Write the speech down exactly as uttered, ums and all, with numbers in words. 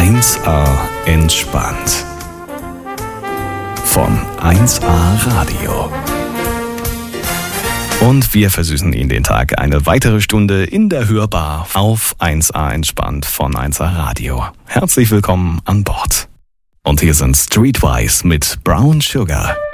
eins A entspannt. Von eins A Radio. Und wir versüßen Ihnen den Tag eine weitere Stunde in der Hörbar auf eins A entspannt von eins A Radio. Herzlich willkommen an Bord. Und hier sind Streetwise mit Brown Sugar.